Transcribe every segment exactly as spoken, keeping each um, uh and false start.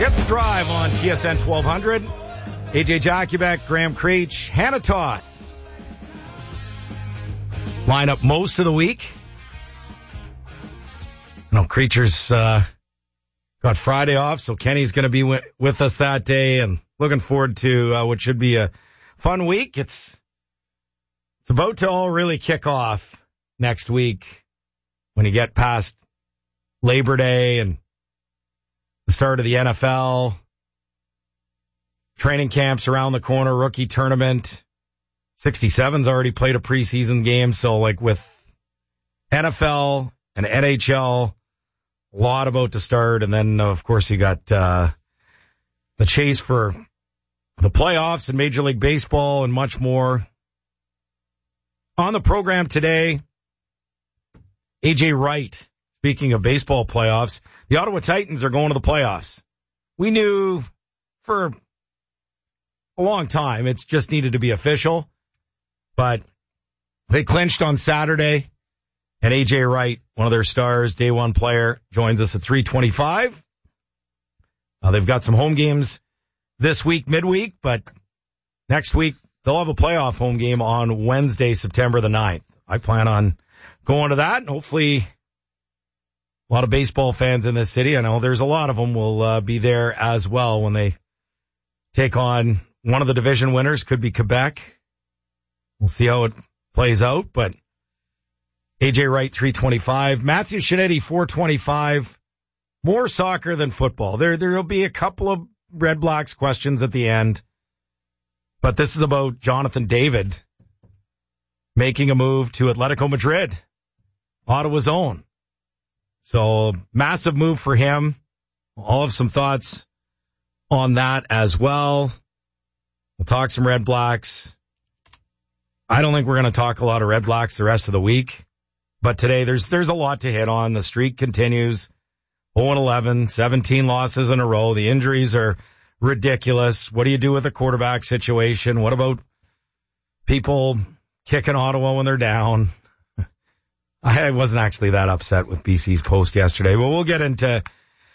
It's the Drive on T S N twelve hundred. A J Jakubek, Graham Creech, Hannah Toth. Line up most of the week. No, Creature's uh, got Friday off, so Kenny's going to be w- with us that day, and looking forward to uh, what should be a fun week. It's it's about to all really kick off next week when you get past Labor Day and the start of the N F L. Training camps around the corner, rookie tournament. sixty-seven's already played a preseason game, so like with N F L and N H L, a lot about to start, and then of course you got uh the chase for the playoffs in Major League Baseball and much more. On the program today, A J Wright. Speaking of baseball playoffs, the Ottawa Titans are going to the playoffs. We knew for a long time it's just needed to be official, but they clinched on Saturday, and A J Wright, one of their stars, day one player, joins us at three twenty-five. Uh, they've got some home games this week, midweek, but next week they'll have a playoff home game on Wednesday, September the ninth. I plan on going to that, and hopefully a lot of baseball fans in this city, I know there's a lot of them, will uh, be there as well when they take on one of the division winners. Could be Quebec. We'll see how it plays out, but A J Wright, three twenty-five. Matthew Shinetti, four twenty-five. More soccer than football. There, there'll be a couple of Red Blacks questions at the end, but this is about Jonathan David making a move to Atletico Madrid, Ottawa's own. So massive move for him. I'll have some thoughts on that as well. We'll talk some Red Blacks. I don't think we're going to talk a lot of Red Blacks the rest of the week, but today there's there's a lot to hit on. The streak continues. oh and eleven, seventeen losses in a row. The injuries are ridiculous. What do you do with a quarterback situation? What about people kicking Ottawa when they're down? I wasn't actually that upset with B C's post yesterday, but we'll get into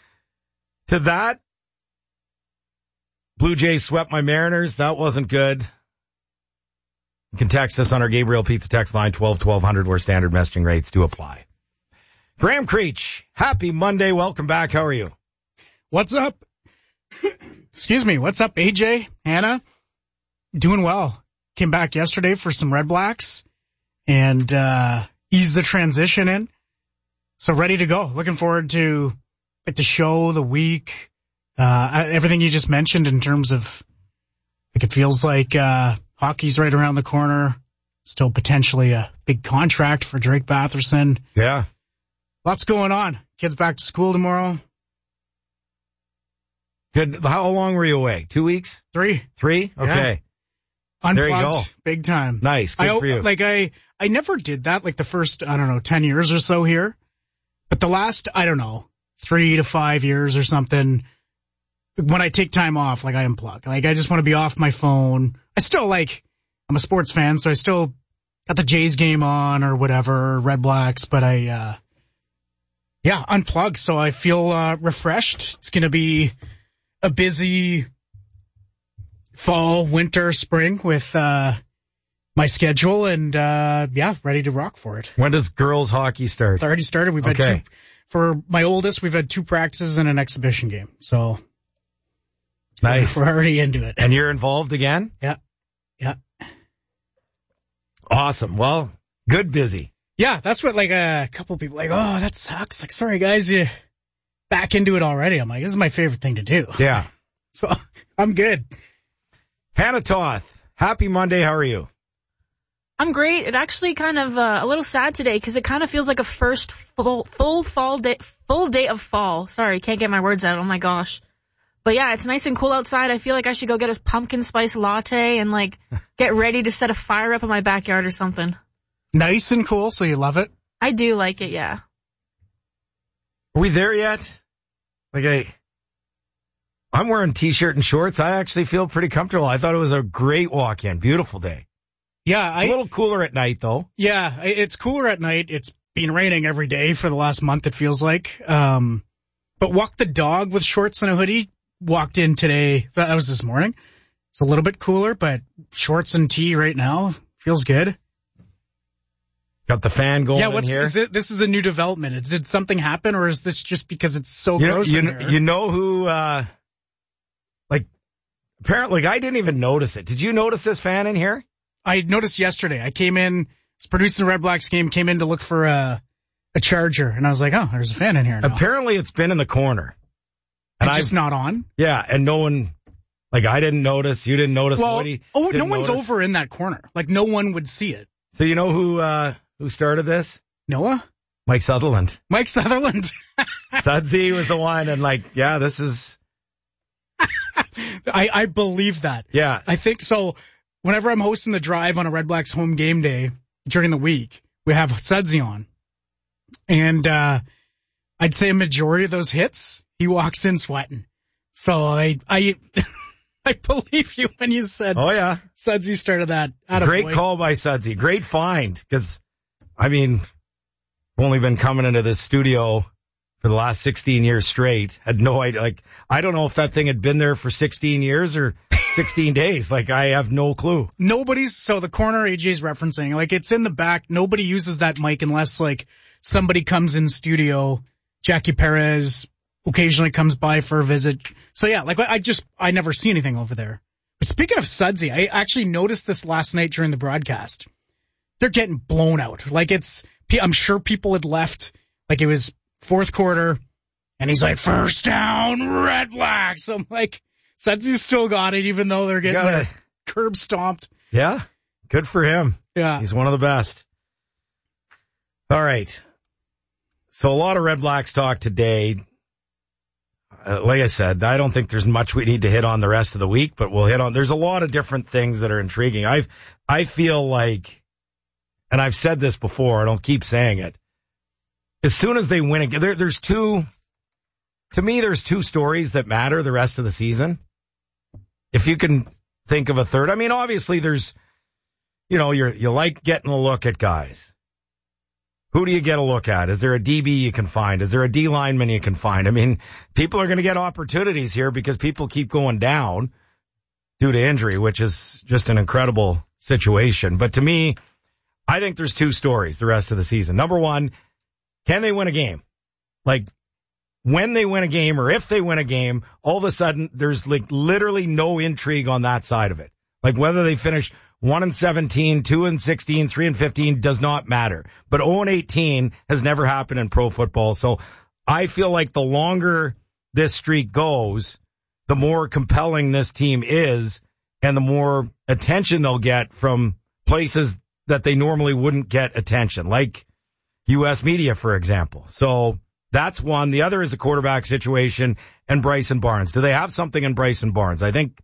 to that. Blue Jays swept my Mariners. That wasn't good. You can text us on our Gabriel Pizza text line, twelve twelve hundred, where standard messaging rates do apply. Graham Creech, happy Monday. Welcome back. How are you? What's up? Excuse me. What's up, A J? Hannah? Doing well. Came back yesterday for some Red Blacks and uh ease the transition in. So ready to go. Looking forward to like the show, the week, uh everything you just mentioned in terms of like it feels like uh hockey's right around the corner. Still potentially a big contract for Drake Batherson. Yeah. Lots going on. Kids back to school tomorrow. Good. How long were you away? Two weeks? Three. Three? Okay. Yeah. Unplugged, there you go. Big time. Nice. Good I, for you. Like I, I never did that like the first, I don't know, ten years or so here. But the last, I don't know, three to five years or something, when I take time off, like I unplug. Like I just want to be off my phone. I still like, I'm a sports fan, so I still got the Jays game on or whatever, Red Blacks, but I, uh, yeah, unplug. So I feel, uh, refreshed. It's going to be a busy fall, winter, spring with, uh, my schedule and, uh, yeah, ready to rock for it. When does girls hockey start? It's already started. We've okay. had two, for my oldest, we've had two practices and an exhibition game. So. Nice. We're already into it. And you're involved again? Yeah. Yeah. Awesome. Well, good busy. Yeah, that's what like a couple of people like, oh, that sucks. Like, sorry guys, you back into it already. I'm like, this is my favorite thing to do. Yeah. So I'm good. Hannah Toth, happy Monday. How are you? I'm great. It actually kind of uh, a little sad today because it kind of feels like a first full full fall day, full day of fall. Sorry, can't get my words out. Oh my gosh. But yeah, it's nice and cool outside. I feel like I should go get a pumpkin spice latte and like get ready to set a fire up in my backyard or something. Nice and cool, so you love it? I do like it, yeah. Are we there yet? Like I, I'm wearing t-shirt and shorts. I actually feel pretty comfortable. I thought it was a great walk-in. Beautiful day. Yeah, I, a little cooler at night though. Yeah, it's cooler at night. It's been raining every day for the last month, it feels like. Um, but walk the dog with shorts and a hoodie walked in today. That was this morning. It's a little bit cooler, but shorts and tee right now feels good. Got the fan going yeah, what's, in here. Is it, this is a new development. Is, did something happen, or is this just because it's so you gross know, in you, here? You know who, uh, like, apparently I didn't even notice it. Did you notice this fan in here? I noticed yesterday. I came in, was producing the Red Blacks game, came in to look for a, a charger, and I was like, oh, there's a fan in here now. Apparently it's been in the corner. And just not on? Yeah, and no one, like I didn't notice, you didn't notice. Well, Woody oh, didn't no one's notice. over in that corner. Like, no one would see it. So you know who, uh, who started this? Noah? Mike Sutherland. Mike Sutherland. Sudsy was the one, and like, yeah, this is. I, I believe that. Yeah. I think so. Whenever I'm hosting the drive on a Red Blacks home game day during the week, we have Sudsy on. And, uh, I'd say a majority of those hits, he walks in sweating. So I, I, I believe you when you said. Oh yeah. Sudsy started that. Great boy. call by Sudsy. Great find. Cause, I mean, I've only been coming into this studio for the last sixteen years straight. Had no idea. Like, I don't know if that thing had been there for sixteen years or sixteen days. Like, I have no clue. Nobody's, so the corner A J's referencing, like, it's in the back. Nobody uses that mic unless, like, somebody comes in studio. Jackie Perez occasionally comes by for a visit. So yeah, like, I just, I never see anything over there. But speaking of Sudsy, I actually noticed this last night during the broadcast. They're getting blown out. Like, it's, I'm sure people had left, like, it was fourth quarter, and he's like, first down, Red Blacks. So I'm like, Sudsy's still got it, even though they're getting their curb stomped. Yeah, good for him. Yeah. He's one of the best. All right. So a lot of Red Blacks talk today. Uh, like I said, I don't think there's much we need to hit on the rest of the week, but we'll hit on, there's a lot of different things that are intriguing. I've, I feel like, and I've said this before, I don't keep saying it. As soon as they win again, there, there's two, to me, there's two stories that matter the rest of the season. If you can think of a third, I mean, obviously there's, you know, you're, you like getting a look at guys. Who do you get a look at? Is there a D B you can find? Is there a D lineman you can find? I mean, people are going to get opportunities here because people keep going down due to injury, which is just an incredible situation. But to me, I think there's two stories the rest of the season. Number one, can they win a game? Like, when they win a game or if they win a game, all of a sudden there's like literally no intrigue on that side of it. Like whether they finish one and seventeen, two and sixteen, three and fifteen does not matter. But oh and eighteen has never happened in pro football. So I feel like the longer this streak goes, the more compelling this team is and the more attention they'll get from places that they normally wouldn't get attention, like U S media, for example. So that's one. The other is the quarterback situation and Bryson Barnes. Do they have something in Bryson Barnes? I think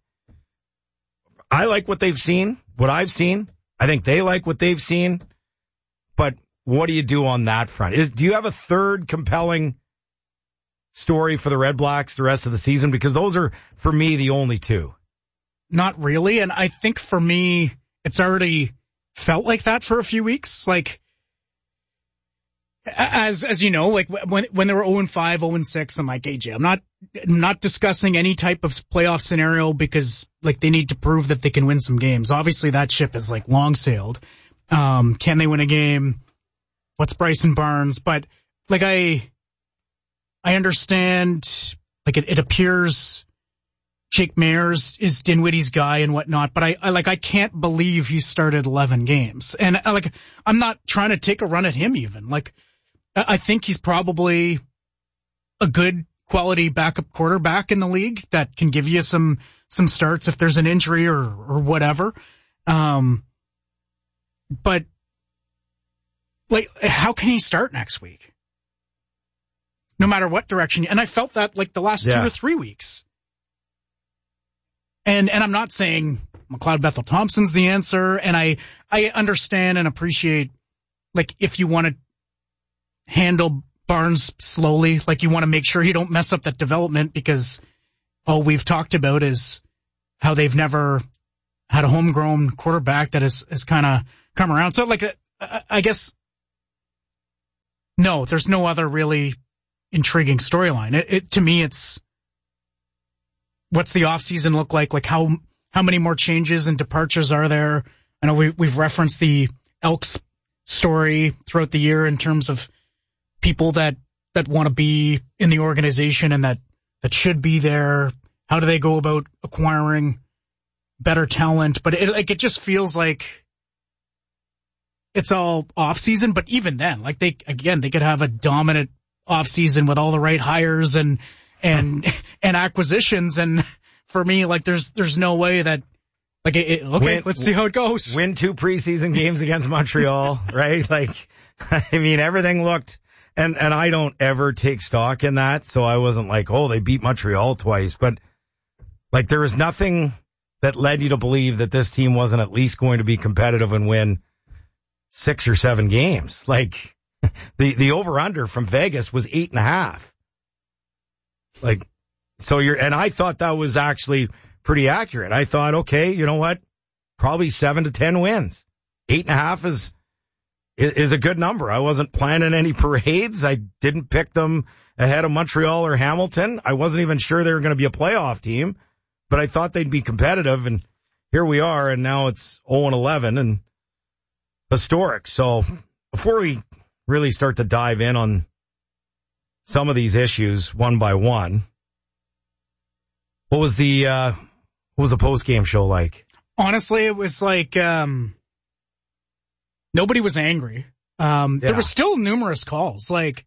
I like what they've seen, what I've seen. I think they like what they've seen. But what do you do on that front? Is, do you have a third compelling story for the Red Blacks the rest of the season? Because those are, for me, the only two. Not really. And I think for me, it's already felt like that for a few weeks. Like, as, as you know, like when, when they were oh and five, oh and six, I'm like, A J, I'm not, I'm not discussing any type of playoff scenario because like they need to prove that they can win some games. Obviously that ship is like long sailed. Um, can they win a game? What's Bryson Barnes? But like I, I understand, like it, it appears Jake Mayers is Dinwiddie's guy and whatnot, but I, I like, I can't believe he started eleven games. And I, like, I'm not trying to take a run at him even. Like, I think he's probably a good quality backup quarterback in the league that can give you some, some starts if there's an injury or, or whatever. Um, but like, how can he start next week? No matter what direction. And I felt that like the last yeah. two to three weeks. And, and I'm not saying McLeod Bethel Thompson's the answer. And I, I understand and appreciate, like, if you want to handle Barnes slowly, like you want to make sure you don't mess up that development because all we've talked about is how they've never had a homegrown quarterback that has, has kind of come around. So like, a, I guess, no, there's no other really intriguing storyline. It, it, to me, it's, what's the off season look like? Like how how many more changes and departures are there? I know we we've referenced the Elks story throughout the year in terms of people that that want to be in the organization and that that should be there. How do they go about acquiring better talent? But it like it just feels like it's all off season. But even then, like they again they could have a dominant off season with all the right hires and and and acquisitions. And for me, like there's there's no way that like it, it, okay, win, let's see how it goes. Win two preseason games against Montreal, right? Like I mean, everything looked. And and I don't ever take stock in that, so I wasn't like, oh, they beat Montreal twice. But like there was nothing that led you to believe that this team wasn't at least going to be competitive and win six or seven games. Like the the over under from Vegas was eight and a half. Like so you're and I thought that was actually pretty accurate. I thought, okay, you know what? Probably seven to ten wins. Eight and a half is is a good number. I wasn't planning any parades. I didn't pick them ahead of Montreal or Hamilton. I wasn't even sure they were going to be a playoff team, but I thought they'd be competitive, and here we are, and now it's oh and eleven and historic. So before we really start to dive in on some of these issues one by one, what was the uh, what was the post-game show like? Honestly, it was like um, nobody was angry. Um, yeah. There were still numerous calls. Like,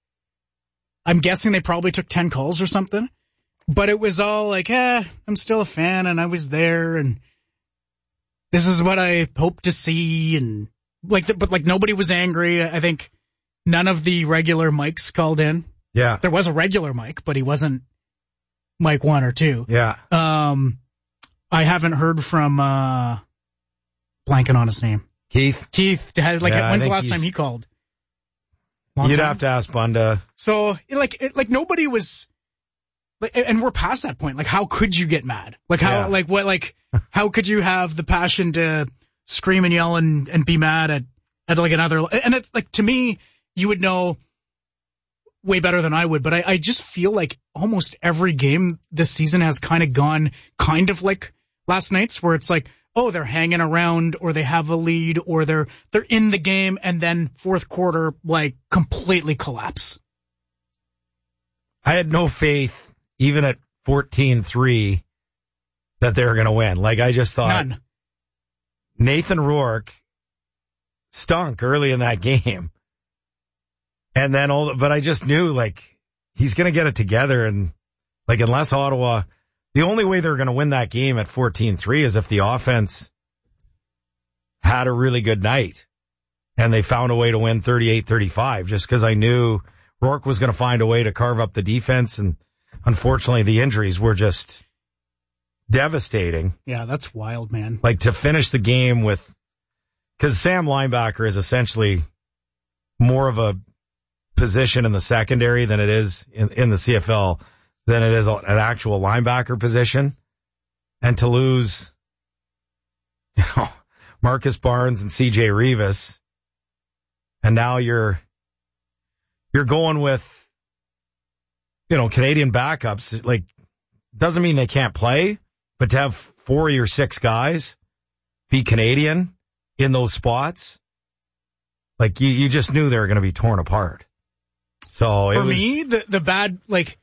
I'm guessing they probably took ten calls or something. But it was all like, eh, I'm still a fan and I was there and this is what I hope to see. And like, the, but like nobody was angry. I think none of the regular mics called in. Yeah. There was a regular mic, but he wasn't mic one or two. Yeah. Um, I haven't heard from, uh, blanking on his name. Keith. Keith. Like, yeah, when's the last time he called? Long You'd time? have to ask Bunda. So, like, it, like nobody was, like, and we're past that point. Like, how could you get mad? Like, how, yeah. like, what, like, how could you have the passion to scream and yell and, and be mad at, at like another, and it's like, to me, you would know way better than I would, but I, I just feel like almost every game this season has kind of gone kind of like last night's, where it's like, oh, they're hanging around or they have a lead or they're they're in the game and then fourth quarter like completely collapse. I had no faith even at fourteen three that they were going to win. Like I just thought None. Nathan Rourke stunk early in that game. And then all, but I just knew like he's going to get it together, and like unless Ottawa, the only way they're going to win that game at fourteen three is if the offense had a really good night and they found a way to win thirty-eight thirty-five, just because I knew Rourke was going to find a way to carve up the defense. And unfortunately the injuries were just devastating. Yeah, that's wild, man. Like to finish the game with, because Sam linebacker is essentially more of a position in the secondary than it is in, in the C F L than it is an actual linebacker position. And to lose, you know, Marcus Barnes and C J Rivas, and now you're you're going with, you know, Canadian backups, like, doesn't mean they can't play, but to have four or six guys be Canadian in those spots, like you, you just knew they were going to be torn apart. So for it was, me, the the bad, like,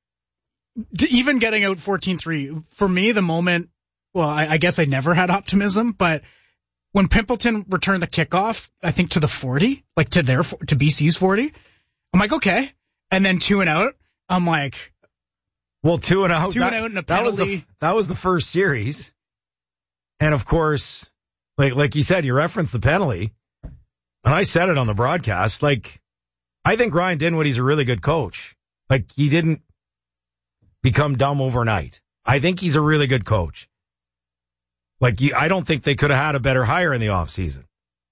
even getting out fourteen three, for me, the moment, well, I, I guess I never had optimism, but when Pimpleton returned the kickoff, I think to the forty, like to their, to B C's forty, I'm like, okay. And then two and out, I'm like, well, two and out, two that, and out and a penalty. That was, the, that was the first series. And of course, like, like you said, you referenced the penalty, and I said it on the broadcast, like, I think Ryan Dinwiddie's a really good coach. Like, he didn't become dumb overnight. I think he's a really good coach. Like, you, I don't think they could have had a better hire in the offseason.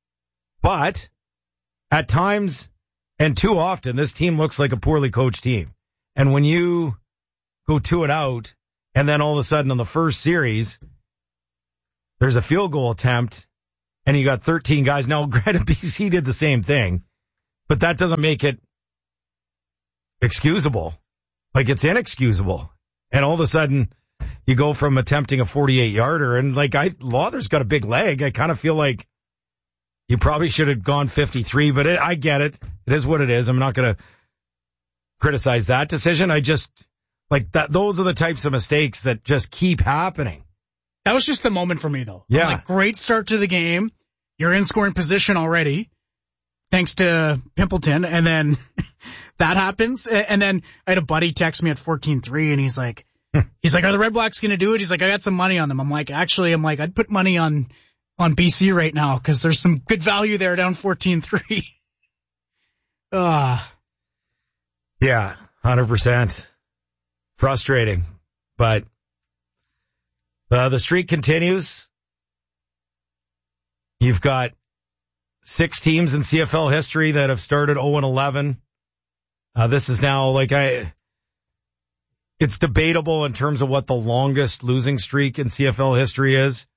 But at times, and too often, this team looks like a poorly coached team. And when you go two and out, and then all of a sudden in the first series, there's a field goal attempt, and you got thirteen guys. Now, granted, B C did the same thing, but that doesn't make it excusable. Like, it's inexcusable. And all of a sudden, you go from attempting a forty-eight yarder and like I, Lawler's got a big leg. I kind of feel like you probably should have gone fifty-three, but it, I get it. It is what it is. I'm not going to criticize that decision. I just like that. Those are the types of mistakes that just keep happening. That was just the moment for me though. Yeah. I'm like, great start to the game. You're in scoring position already, thanks to Pimpleton. And then that happens. And then I had a buddy text me at fourteen three and he's like, he's like, are the Red Blacks going to do it? He's like, I got some money on them. I'm like, actually, I'm like, I'd put money on, on B C right now because there's some good value there down fourteen three. Ah. uh. Yeah, one hundred percent. Frustrating. But uh, the streak continues. You've got six teams in C F L history that have started oh and eleven. Uh, this is now like I, it's debatable in terms of what the longest losing streak in C F L history is.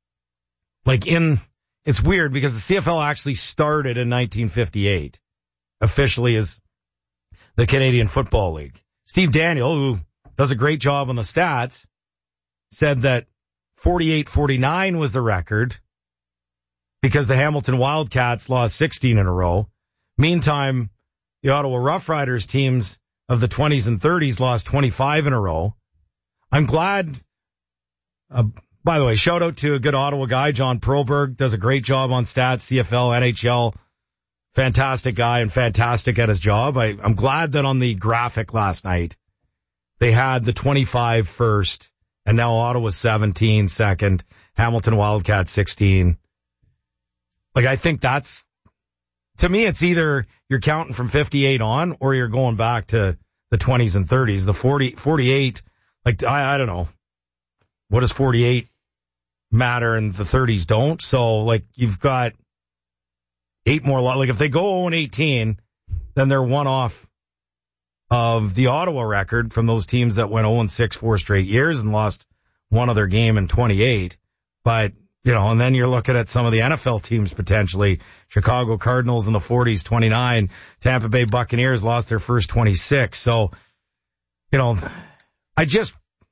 Like in, it's weird because the C F L actually started in nineteen fifty-eight, officially as the Canadian Football League. Steve Daniel, who does a great job on the stats, said that forty-eight forty-nine was the record because the Hamilton Wildcats lost sixteen in a row. Meantime, the Ottawa Rough Riders teams of the twenties and thirties lost twenty-five in a row. I'm glad, uh, by the way, shout out to a good Ottawa guy, John Perlberg, does a great job on stats, C F L, N H L. Fantastic guy and fantastic at his job. I, I'm glad that on the graphic last night, they had the twenty-five first, and now Ottawa seventeen second, Hamilton Wildcats sixteen. Like, I think that's, to me, it's either you're counting from fifty-eight on or you're going back to the twenties and thirties. The forty, forty-eight, like, I, I don't know. What does forty-eight matter and the thirties don't? So, like, you've got eight more, like, if they go oh and eighteen, then they're one off of the Ottawa record from those teams that went oh and six four straight years and lost one other game in twenty-eight. But, you know, and then you're looking at some of the N F L teams potentially. Chicago Cardinals in the forties, twenty-nine. Tampa Bay Buccaneers lost their first twenty-six. So, you know, I just,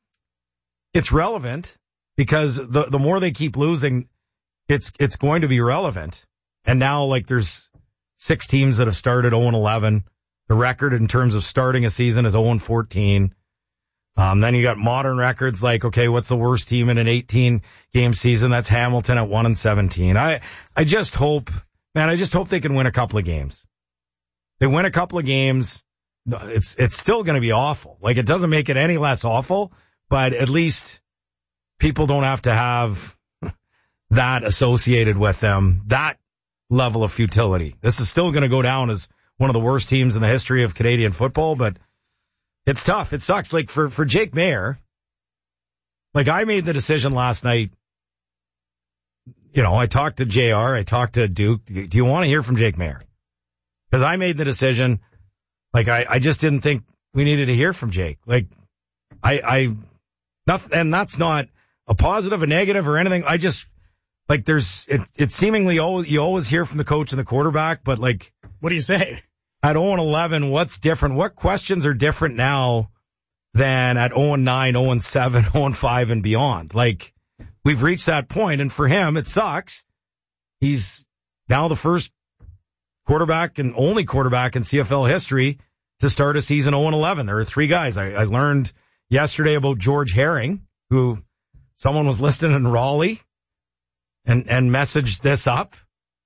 it's relevant because the the more they keep losing, it's it's going to be relevant. And now, like, there's six teams that have started oh and eleven. The record in terms of starting a season is oh and fourteen. Um, then you got modern records like, okay, what's the worst team in an eighteen-game season? That's Hamilton at one and seventeen. I, I just hope, man, I just hope they can win a couple of games. They win a couple of games, it's it's still going to be awful. Like, it doesn't make it any less awful, but at least people don't have to have that associated with them, that level of futility. This is still going to go down as one of the worst teams in the history of Canadian football, but it's tough. It sucks. Like, for, for Jake Maier, like, I made the decision last night. You know, I talked to J R, I talked to Duke. Do you want to hear from Jake Maier? Because I made the decision, like, I, I just didn't think we needed to hear from Jake. Like, I, I, not, and that's not a positive, a negative, or anything. I just, like, there's, it, it's seemingly always, you always hear from the coach and the quarterback, but, like, what do you say? At oh and eleven, what's different? What questions are different now than at oh and nine, oh and seven, oh and five and beyond? Like, we've reached that point, and for him, it sucks. He's now the first quarterback and only quarterback in C F L history to start a season oh and eleven. There are three guys. I, I learned yesterday about George Herring, who someone was listed in Raleigh and, and messaged this up.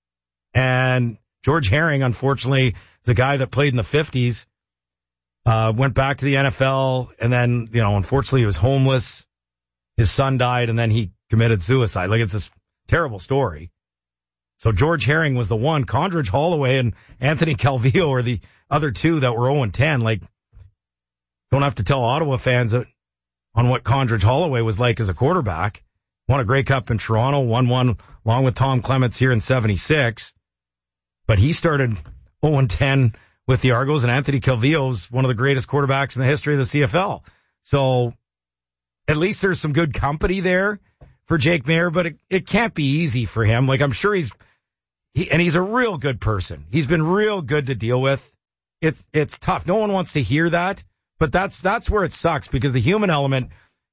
And George Herring, unfortunately, the guy that played in the fifties, uh, went back to the N F L, and then, you know, unfortunately he was homeless. His son died, and then he committed suicide. Like, it's this terrible story. So George Herring was the one. Condredge Holloway and Anthony Calvillo are the other two that were oh and ten. Like, don't have to tell Ottawa fans that, on what Condredge Holloway was like as a quarterback. Won a Grey Cup in Toronto, won one along with Tom Clements here in seventy-six. But he started oh and ten with the Argos, and Anthony Calvillo is one of the greatest quarterbacks in the history of the C F L. So at least there's some good company there for Jake Maier, but it, it can't be easy for him. Like, I'm sure he's, he, and he's a real good person. He's been real good to deal with. It's, it's tough. No one wants to hear that, but that's, that's where it sucks, because the human element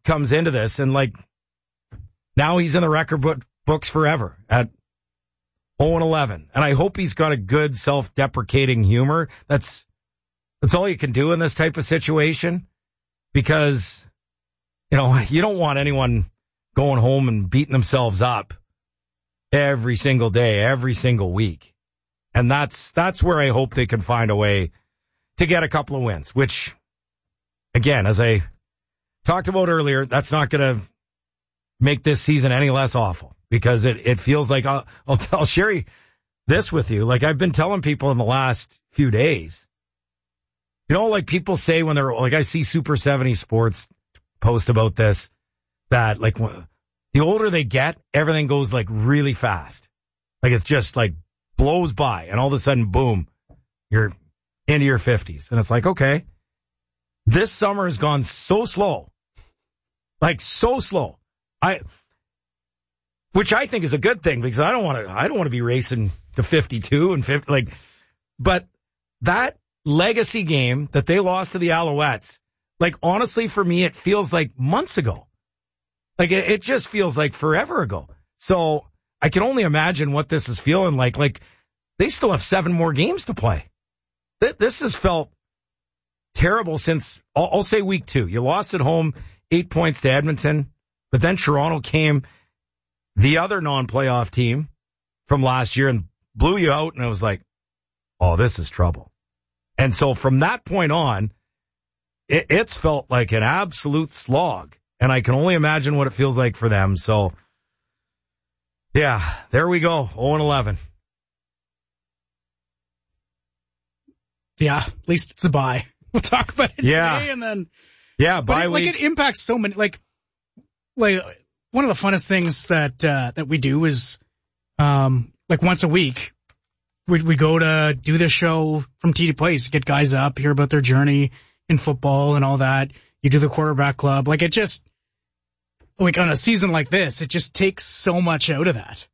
comes into this, and like now he's in the record book, books forever at oh and eleven. And I hope he's got a good self-deprecating humor. That's that's all you can do in this type of situation, because you know you don't want anyone going home and beating themselves up every single day, every single week. And that's that's where I hope they can find a way to get a couple of wins, which, again, as I talked about earlier, that's not going to make this season any less awful, because it, it feels like I'll, I'll, I'll share this with you. Like I've been telling people in the last few days, you know, like people say when they're like, I see Super seventy Sports post about this, that like the older they get, everything goes like really fast. Like it's just like blows by, and all of a sudden, boom, you're into your fifties. And it's like, okay, this summer has gone so slow, like so slow. I, which I think is a good thing, because I don't want to, I don't want to be racing to fifty-two and fifty, like, but that legacy game that they lost to the Alouettes, like honestly for me, it feels like months ago. Like it, it just feels like forever ago. So I can only imagine what this is feeling like. Like they still have seven more games to play. This has felt terrible since, I'll, I'll say week two. You lost at home, eight points to Edmonton, but then Toronto came, the other non-playoff team from last year, and blew you out, and I was like, oh, this is trouble. And so from that point on, it, it's felt like an absolute slog, and I can only imagine what it feels like for them. So, yeah, there we go, oh and eleven. Yeah, at least it's a bye. We'll talk about it yeah. today, and then yeah, bye it, week. Like it impacts so many. Like, like one of the funnest things that uh, that we do is, um, like once a week, we we go to do this show from T D Place, get guys up, hear about their journey in football and all that. You do the quarterback club. Like it just, like on a season like this, it just takes so much out of that.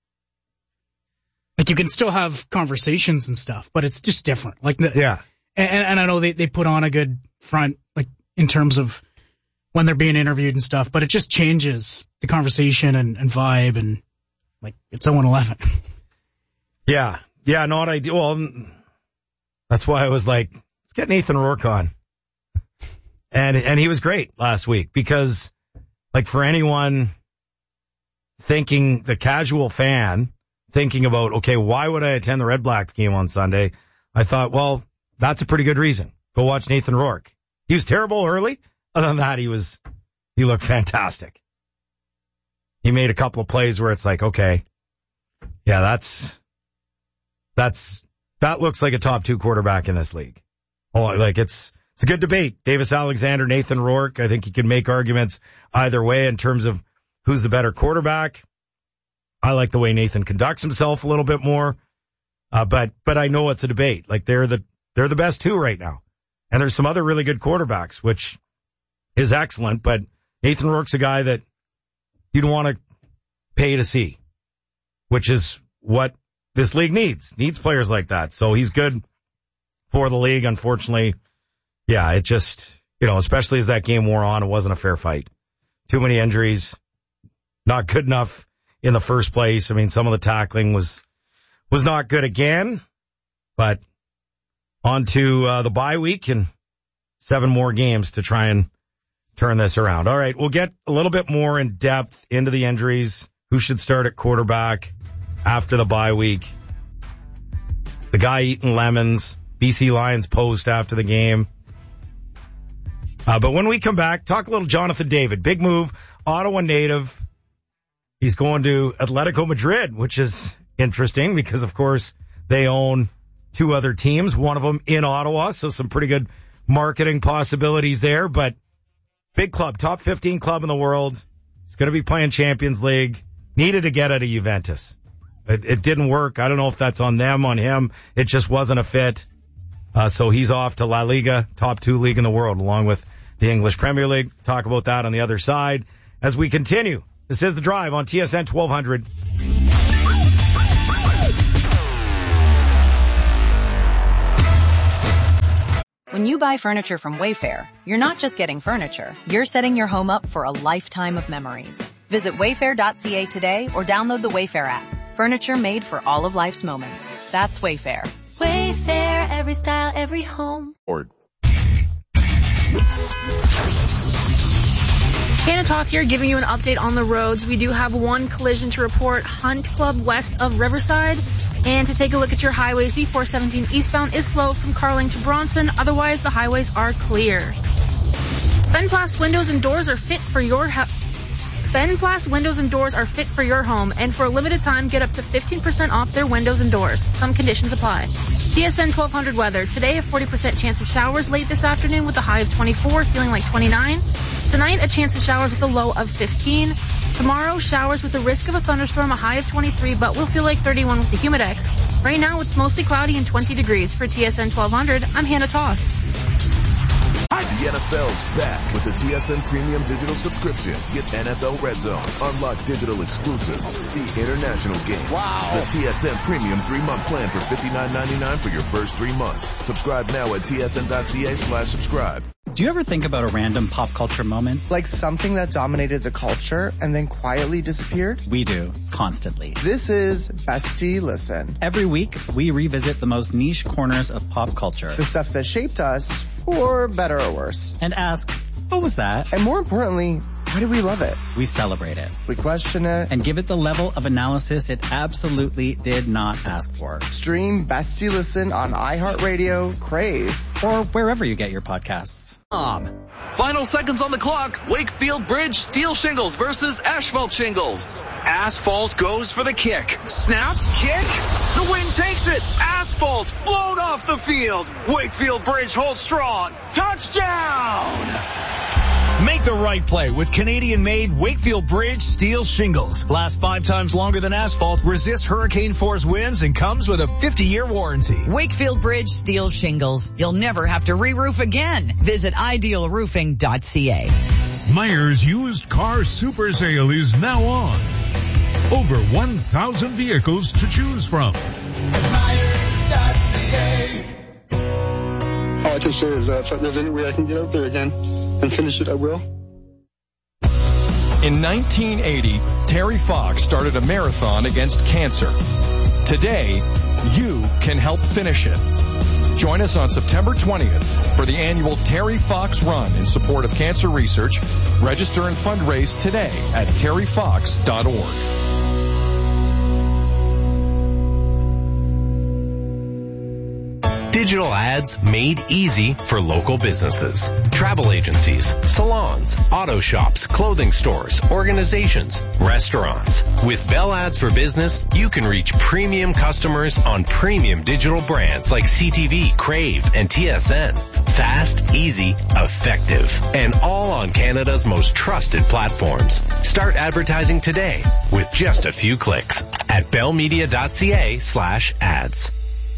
Like you can still have conversations and stuff, but it's just different. Like the, yeah. And, and I know they, they put on a good front, like in terms of when they're being interviewed and stuff, but it just changes the conversation and, and vibe, and like it's oh and eleven. Yeah. Yeah. Not ideal. Well, that's why I was like, let's get Nathan Rourke on. And, and he was great last week, because like for anyone thinking, the casual fan thinking about, okay, why would I attend the Red Blacks game on Sunday? I thought, well, that's a pretty good reason. Go watch Nathan Rourke. He was terrible early. Other than that, he was, he looked fantastic. He made a couple of plays where it's like, okay, yeah, that's, that's, that looks like a top two quarterback in this league. Oh, like it's, it's a good debate. Davis Alexander, Nathan Rourke. I think you can make arguments either way in terms of who's the better quarterback. I like the way Nathan conducts himself a little bit more. Uh, but, but I know it's a debate. Like they're the, they're the best two right now. And there's some other really good quarterbacks, which is excellent. But Nathan Rourke's a guy that you'd want to pay to see, which is what this league needs, needs players like that. So he's good for the league. Unfortunately, yeah, it just, you know, especially as that game wore on, it wasn't a fair fight. Too many injuries, not good enough in the first place. I mean, some of the tackling was, was not good again, but on to uh, the bye week and seven more games to try and turn this around. All right, we'll get a little bit more in depth into the injuries, who should start at quarterback after the bye week. The guy eating lemons, B C Lions post after the game. Uh, but when we come back, talk a little Jonathan David. Big move, Ottawa native. He's going to Atletico Madrid, which is interesting because, of course, they own two other teams, one of them in Ottawa, so some pretty good marketing possibilities there. But big club, top fifteen club in the world. He's going to be playing Champions League. Needed to get out of Juventus. It, it didn't work. I don't know if that's on them, on him. It just wasn't a fit. Uh, so he's off to La Liga, top two league in the world, along with the English Premier League. Talk about that on the other side as we continue. This is The Drive on T S N twelve hundred. When When you buy furniture from Wayfair, you're not just getting furniture, you're setting your home up for a lifetime of memories. Visit wayfair dot c a today or download the Wayfair app. Furniture made for all of life's moments. That's Wayfair. Wayfair, every style, every home. Or Canada Talk here, giving you an update on the roads. We do have one collision to report, Hunt Club west of Riverside. And to take a look at your highways, the four seventeen eastbound is slow from Carling to Bronson. Otherwise, the highways are clear. Fenplast windows and doors are fit for your house. Fenplast windows and doors are fit for your home, and for a limited time, get up to fifteen percent off their windows and doors. Some conditions apply. T S N twelve hundred weather. Today, a forty percent chance of showers late this afternoon with a high of twenty-four, feeling like twenty-nine. Tonight, a chance of showers with a low of fifteen. Tomorrow, showers with a risk of a thunderstorm, a high of twenty-three, but will feel like thirty-one with the humidex. Right now, it's mostly cloudy and twenty degrees. For T S N twelve hundred, I'm Hannah Toth. the N F L's back with the T S N Premium Digital subscription. Get N F L Red Zone, unlock digital exclusives, see international games. Wow. The T S N Premium three-month plan for fifty-nine ninety-nine for your first three months. Subscribe now at T S N dot C A slash subscribe. Do you ever think about a random pop culture moment? Like something that dominated the culture and then quietly disappeared? We do, constantly. This is Bestie Listen. Every week, we revisit the most niche corners of pop culture. The stuff that shaped us, for better or worse. And ask, what was that? And more importantly, why do we love it? We celebrate it. We question it. And give it the level of analysis it absolutely did not ask for. Stream Bestie Listen on iHeartRadio, Crave, or wherever you get your podcasts. Um, final seconds on the clock. Wakefield Bridge steel shingles versus asphalt shingles. Asphalt goes for the kick. Snap, kick. The wind takes it. Asphalt blown off the field. Wakefield Bridge holds strong. Touchdown! Make the right play with Canadian-made Wakefield Bridge steel shingles. Last five times longer than asphalt, resists hurricane force winds, and comes with a fifty-year warranty. Wakefield Bridge steel shingles. You'll never have to re-roof again. Visit ideal roofing dot c a. Meyer's used car super sale is now on. Over one thousand vehicles to choose from. Meyers dot c a. All I can say is that if there's any way I can get out there again and finish it, I will. In nineteen eighty, Terry Fox started a marathon against cancer. Today, you can help finish it. Join us on September twentieth for the annual Terry Fox Run in support of cancer research. Register and fundraise today at terry fox dot org. Digital ads made easy for local businesses. Travel agencies, salons, auto shops, clothing stores, organizations, restaurants. With Bell Ads for Business, you can reach premium customers on premium digital brands like C T V, Crave, and T S N. Fast, easy, effective, and all on Canada's most trusted platforms. Start advertising today with just a few clicks at bell media dot c a slash ads.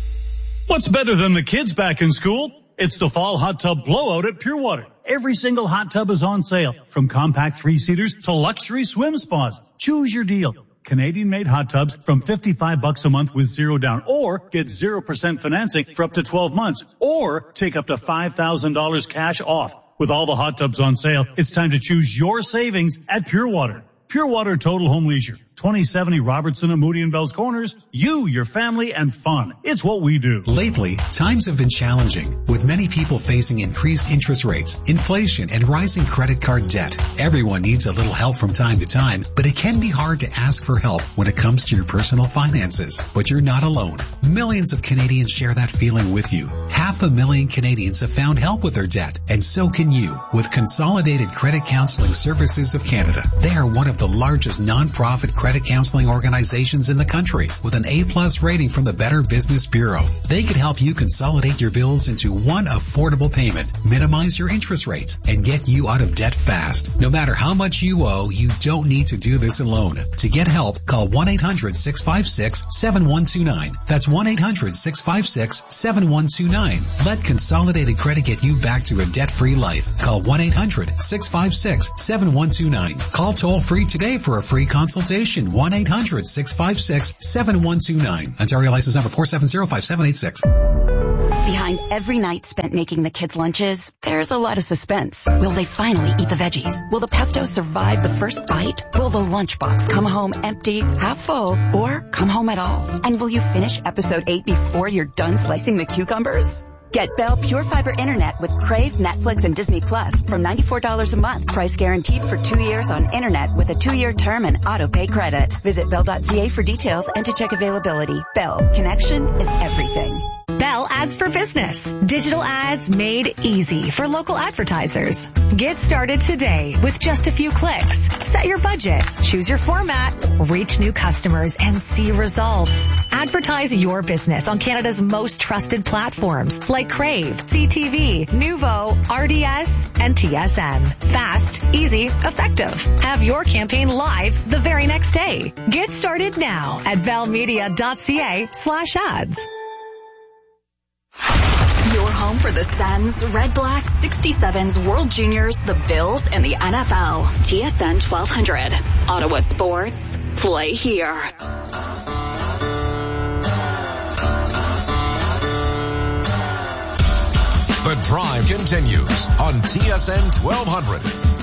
What's better than the kids back in school? It's the fall hot tub blowout at Pure Water. Every single hot tub is on sale, from compact three-seaters to luxury swim spas. Choose your deal. Canadian-made hot tubs from fifty-five bucks a month with zero down, or get zero percent financing for up to twelve months, or take up to five thousand dollars cash off. With all the hot tubs on sale, it's time to choose your savings at Pure Water. Pure Water Total Home Leisure, twenty seventy Robertson and Moody and Bell's Corners. You, your family, and fun. It's what we do. Lately, times have been challenging, with many people facing increased interest rates, inflation, and rising credit card debt. Everyone needs a little help from time to time, but it can be hard to ask for help when it comes to your personal finances. But you're not alone. Millions of Canadians share that feeling with you. Half a million Canadians have found help with their debt, and so can you, with Consolidated Credit Counseling Services of Canada. They are one of the largest non-profit credit counseling organizations in the country, with an A-plus rating from the Better Business Bureau. They can help you consolidate your bills into one affordable payment, minimize your interest rates, and get you out of debt fast. No matter how much you owe, you don't need to do this alone. To get help, call one eight hundred six five six seven one two nine. That's one eight hundred six five six seven one two nine. Let Consolidated Credit get you back to a debt-free life. Call one eight hundred six five six seven one two nine. Call toll-free today for a free consultation. one eight hundred six five six seven one two nine. Ontario license number four seven zero five seven eight six. Behind every night spent making the kids' lunches, there's a lot of suspense. Will they finally eat the veggies? Will the pesto survive the first bite? Will the lunchbox come home empty, half full, or come home at all? And will you finish episode eight before you're done slicing the cucumbers? Get Bell Pure Fiber Internet with Crave, Netflix, and Disney Plus from ninety-four dollars a month. Price guaranteed for two years on internet with a two-year term and auto-pay credit. Visit bell dot c a for details and to check availability. Bell. Connection is everything. Bell Ads for Business. Digital ads made easy for local advertisers. Get started today with just a few clicks. Set your budget, choose your format, reach new customers, and see results. Advertise your business on Canada's most trusted platforms like Crave, C T V, Nuvo, R D S, and T S N. Fast, easy, effective. Have your campaign live the very next day. Get started now at bellmedia dot c a slash ads. Your home for the Sens, Red Blacks, sixty-sevens, World Juniors, the Bills, and the N F L. T S N twelve hundred. Ottawa Sports. Play here. The drive continues on T S N twelve hundred.